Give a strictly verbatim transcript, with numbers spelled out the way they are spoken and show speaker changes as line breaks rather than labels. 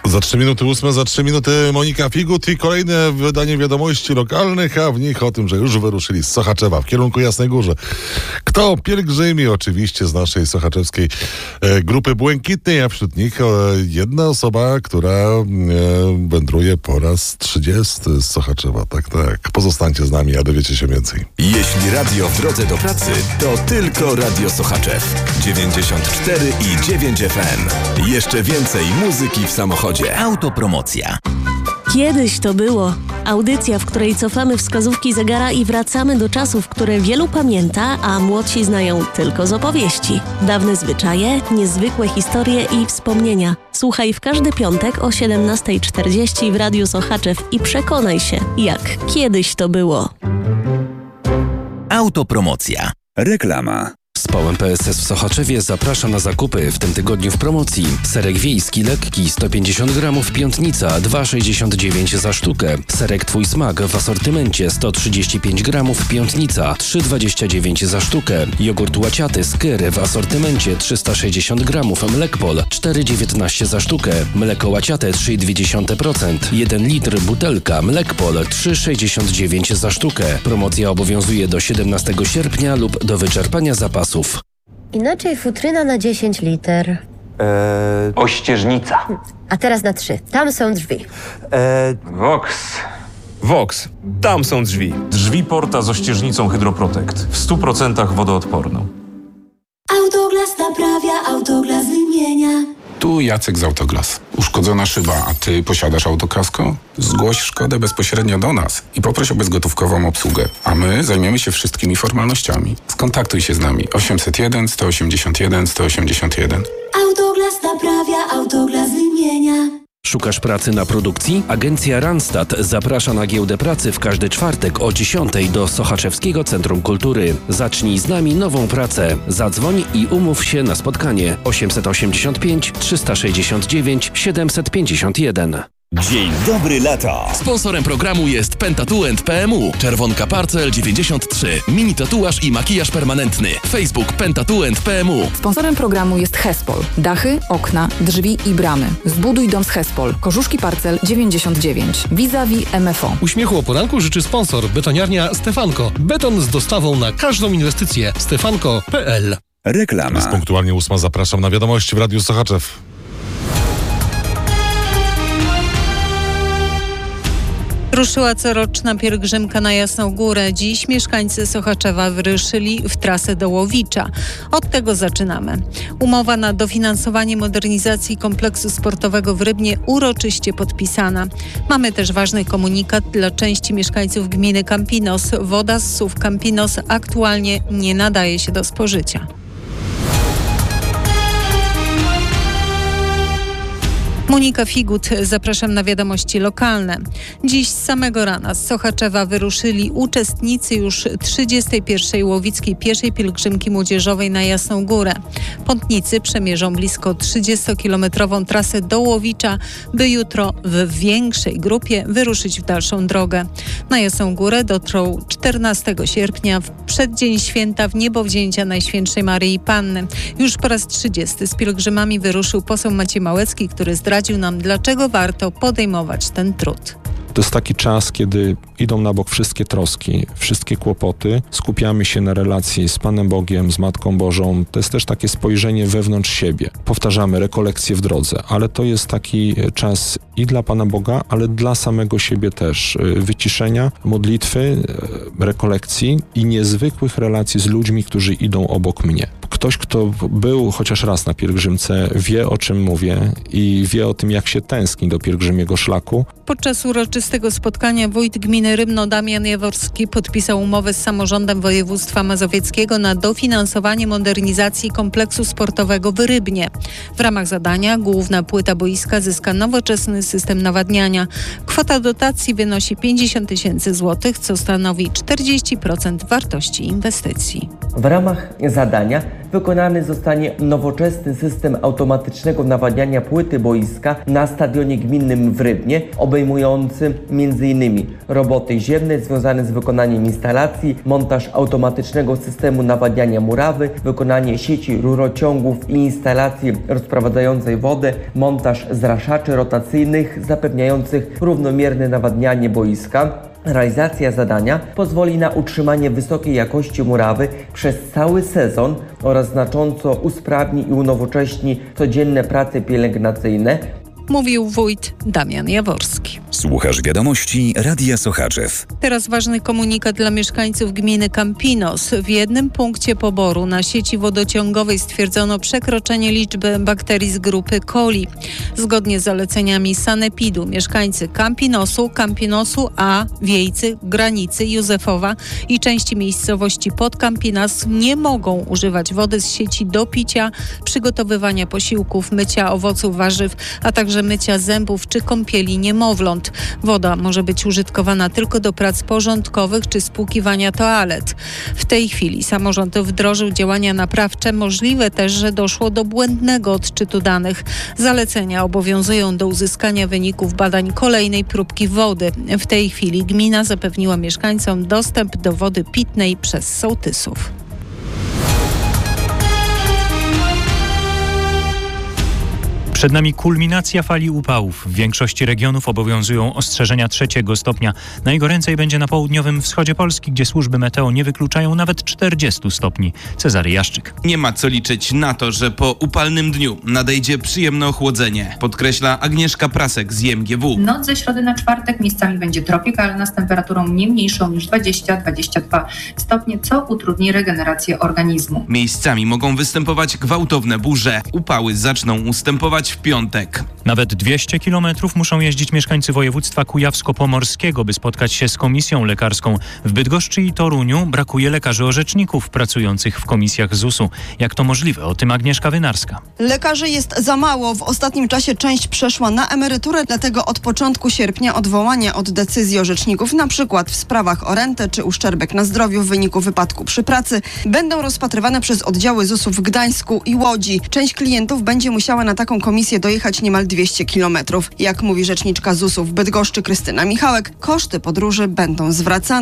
Za trzy minuty ósme, za trzy minuty Monika Figut i kolejne wydanie wiadomości lokalnych, a w nich o tym, że już wyruszyli z Sochaczewa w kierunku Jasnej Górze. Kto pielgrzymi? Oczywiście z naszej sochaczewskiej e, grupy błękitnej, a wśród nich e, jedna osoba, która e, wędruje po raz trzydziesty z Sochaczewa. Tak, tak. Pozostańcie z nami, a dowiecie się więcej.
Jeśli radio w drodze do pracy, to tylko Radio Sochaczew. dziewięćdziesiąt cztery i dziewięć F M. Jeszcze więcej muzyki w samochodzie.
Autopromocja.
Kiedyś to było. Audycja, w której cofamy wskazówki zegara i wracamy do czasów, które wielu pamięta, a młodsi znają tylko z opowieści. Dawne zwyczaje, niezwykłe historie i wspomnienia. Słuchaj w każdy piątek o siedemnasta czterdzieści w Radiu Sochaczew i przekonaj się, jak kiedyś to było.
Autopromocja.
Reklama.
Spałem P S S w Sochaczewie zaprasza na zakupy w tym tygodniu w promocji. Serek wiejski lekki sto pięćdziesiąt gramów Piątnica dwa sześćdziesiąt dziewięć za sztukę. Serek Twój smak w asortymencie sto trzydzieści pięć gramów Piątnica trzy dwadzieścia dziewięć za sztukę. Jogurt łaciaty Skyr w asortymencie trzysta sześćdziesiąt gramów Mlekpol cztery dziewiętnaście za sztukę. Mleko łaciate trzy przecinek dwa procent. jeden litr butelka Mlekpol trzy sześćdziesiąt dziewięć za sztukę. Promocja obowiązuje do siedemnastego sierpnia lub do wyczerpania zapasów.
Inaczej futryna na dziesięć liter.
Eee... Ościeżnica.
A teraz na trzy. Tam są drzwi.
Eee... Vox.
Vox. Tam są drzwi.
Drzwi Porta z ościeżnicą Hydroprotect. W stu procentach wodoodporną.
Autoglas naprawia, Autoglas wymienia.
Tu Jacek z Autoglas. Uszkodzona szyba, a ty posiadasz autokasko? Zgłoś szkodę bezpośrednio do nas i poproś o bezgotówkową obsługę, a my zajmiemy się wszystkimi formalnościami. Skontaktuj się z nami osiemset jeden sto osiemdziesiąt jeden sto osiemdziesiąt jeden.
Autoglas naprawia, Autoglas wymienia.
Szukasz pracy na produkcji? Agencja Randstad zaprasza na giełdę pracy w każdy czwartek o dziesiątej do Sochaczewskiego Centrum Kultury. Zacznij z nami nową pracę. Zadzwoń i umów się na spotkanie osiemset osiemdziesiąt pięć trzysta sześćdziesiąt dziewięć siedemset pięćdziesiąt jeden.
Dzień dobry lata.
Sponsorem programu jest Pentatuent P M U. Czerwonka Parcel dziewięćdziesiąt trzy. Mini tatuaż i makijaż permanentny. Facebook Pentatuent P M U.
Sponsorem programu jest Hespol. Dachy, okna, drzwi i bramy. Zbuduj dom z Hespol. Korzuszki Parcel dziewięćdziesiąt dziewięć. Vis-a-vis M F O.
Uśmiechu o poranku życzy sponsor Betoniarnia Stefanko. Beton z dostawą na każdą inwestycję. stefanko kropka p l.
Reklama.
Jest punktualnie ósma. Zapraszam na wiadomości w Radiu Sochaczew.
Ruszyła coroczna pielgrzymka na Jasną Górę. Dziś mieszkańcy Sochaczewa wyruszyli w trasę do Łowicza. Od tego zaczynamy. Umowa na dofinansowanie modernizacji kompleksu sportowego w Rybnie uroczyście podpisana. Mamy też ważny komunikat dla części mieszkańców gminy Campinos. Woda z Sów Campinos aktualnie nie nadaje się do spożycia. Monika Figut, zapraszam na wiadomości lokalne. Dziś z samego rana z Sochaczewa wyruszyli uczestnicy już trzydziestej pierwszej łowickiej pieszej pielgrzymki młodzieżowej na Jasną Górę. Pątnicy przemierzą blisko trzydziestokilometrową trasę do Łowicza, by jutro w większej grupie wyruszyć w dalszą drogę. Na Jasną Górę dotrą czternastego sierpnia w przeddzień święta w niebowzięcia Najświętszej Maryi Panny. Już po raz trzydziesty z pielgrzymami wyruszył poseł Maciej Małecki, który zdradził nam, dlaczego warto podejmować ten trud.
To jest taki czas, kiedy idą na bok wszystkie troski, wszystkie kłopoty. Skupiamy się na relacji z Panem Bogiem, z Matką Bożą. To jest też takie spojrzenie wewnątrz siebie. Powtarzamy rekolekcje w drodze, ale to jest taki czas i dla Pana Boga, ale dla samego siebie też. Wyciszenia, modlitwy, rekolekcji i niezwykłych relacji z ludźmi, którzy idą obok mnie. Ktoś, kto był chociaż raz na pielgrzymce, wie, o czym mówię i wie o tym, jak się tęskni do pielgrzymiego szlaku.
Podczas uroczystego spotkania wójt gminy Rybno Damian Jaworski podpisał umowę z samorządem województwa mazowieckiego na dofinansowanie modernizacji kompleksu sportowego w Rybnie. W ramach zadania główna płyta boiska zyska nowoczesny system nawadniania. Kwota dotacji wynosi pięćdziesiąt tysięcy złotych, co stanowi czterdzieści procent wartości inwestycji.
W ramach zadania wykonany zostanie nowoczesny system automatycznego nawadniania płyty boiska na stadionie gminnym w Rybnie, obejmujący między innymi roboty ziemne związane z wykonaniem instalacji, montaż automatycznego systemu nawadniania murawy, wykonanie sieci rurociągów i instalacji rozprowadzającej wodę, montaż zraszaczy rotacyjnych zapewniających równomierne nawadnianie boiska. Realizacja zadania pozwoli na utrzymanie wysokiej jakości murawy przez cały sezon oraz znacząco usprawni i unowocześni codzienne prace pielęgnacyjne.
Mówił wójt Damian Jaworski.
Słuchasz wiadomości Radia Sochaczew.
Teraz ważny komunikat dla mieszkańców gminy Campinos. W jednym punkcie poboru na sieci wodociągowej stwierdzono przekroczenie liczby bakterii z grupy coli. Zgodnie z zaleceniami sanepidu mieszkańcy Campinosu, Campinosu A, Wiejcy, Granicy, Józefowa i części miejscowości pod Campinas nie mogą używać wody z sieci do picia, przygotowywania posiłków, mycia owoców, warzyw, a także mycia zębów czy kąpieli niemowląt. Woda może być użytkowana tylko do prac porządkowych czy spłukiwania toalet. W tej chwili samorząd wdrożył działania naprawcze. Możliwe też, że doszło do błędnego odczytu danych. Zalecenia obowiązują do uzyskania wyników badań kolejnej próbki wody. W tej chwili gmina zapewniła mieszkańcom dostęp do wody pitnej przez sołtysów.
Przed nami kulminacja fali upałów. W większości regionów obowiązują ostrzeżenia trzeciego stopnia. Najgoręcej będzie na południowym wschodzie Polski, gdzie służby meteo nie wykluczają nawet czterdziestu stopni. Cezary Jaszczyk.
Nie ma co liczyć na to, że po upalnym dniu nadejdzie przyjemne ochłodzenie, podkreśla Agnieszka Prasek z I M G W.
Noc ze środy na czwartek miejscami będzie tropikalna z temperaturą nie mniejszą niż dwadzieścia do dwudziestu dwóch stopni, co utrudni regenerację organizmu.
Miejscami mogą występować gwałtowne burze. Upały zaczną ustępować w piątek.
Nawet dwieście kilometrów muszą jeździć mieszkańcy województwa kujawsko-pomorskiego, by spotkać się z komisją lekarską. W Bydgoszczy i Toruniu brakuje lekarzy orzeczników pracujących w komisjach Z U S u. Jak to możliwe? O tym Agnieszka Wynarska.
Lekarzy jest za mało. W ostatnim czasie część przeszła na emeryturę, dlatego od początku sierpnia odwołania od decyzji orzeczników, na przykład w sprawach o rentę czy uszczerbek na zdrowiu w wyniku wypadku przy pracy, będą rozpatrywane przez oddziały Z U S u w Gdańsku i Łodzi. Część klientów będzie musiała na taką komisję dojechać niemal dwieście kilometrów. Jak mówi rzeczniczka Z U S u w Bydgoszczy Krystyna Michałek, koszty podróży będą zwracane.